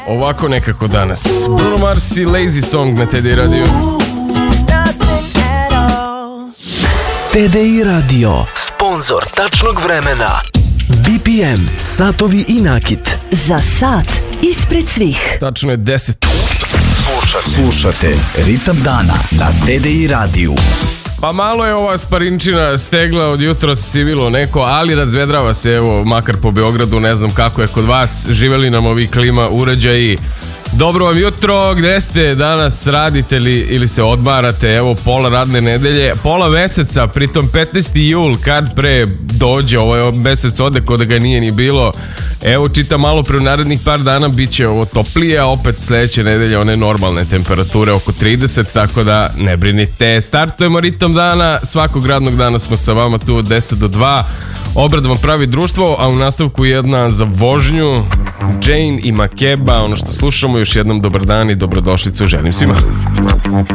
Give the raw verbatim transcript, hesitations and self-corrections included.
Ovako nekako danas. Bruno Mars i Lazy Song na T D I Radio. T D I Radio, sponzor tačnog vremena. B P M, satovi i nakit. Za sat ispred svih. Tačno je deset. Slušate, Slušate Ritam dana na T D I radiju. Pa malo je ova sparinčina stegla od jutro si bilo neko, ali razvedrava se, evo, makar po Beogradu, ne znam kako je kod vas, živeli nam ovi klima uređaji. Dobro vam jutro, gde ste danas, radite li ili se odmarate, evo pola radne nedelje, pola meseca, pritom petnaesti jul, kad pre dođe, ovaj mesec ode ko da ga nije ni bilo. Evo čitam malo pre u narednih par dana bit će ovo toplije, a opet sledeće nedelje one normalne temperature oko trideset, tako da ne brinite. Startujemo ritam dana, svakog radnog dana smo sa vama tu od deset do dva. Obrad vam pravi društvo, a u nastavku jedna za vožnju, Jane i Makeba, ono što slušamo. Još jednom dobar dan i dobrodošlicu želim svima.